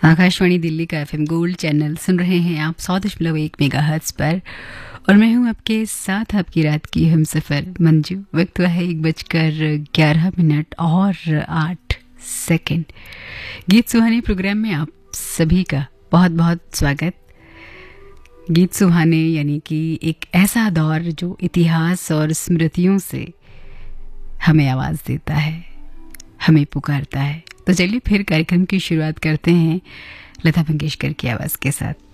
आकाशवाणी दिल्ली का FM gold channel सुन रहे हैं आप 100.1 मेगाहर्ट्ज़ पर। और मैं हूं आपके साथ आपकी रात की हमसफ़र मंजू। वक्त हुआ है 1:11 और 8 सेकंड। गीत सुहाने प्रोग्राम में आप सभी का बहुत बहुत स्वागत। गीत सुहाने यानी कि एक ऐसा दौर जो इतिहास और स्मृतियों से हमें आवाज़ देता है, हमें पुकारता है। तो चलिए फिर कार्यक्रम की शुरुआत करते हैं लता मंगेशकर की आवाज़ के साथ।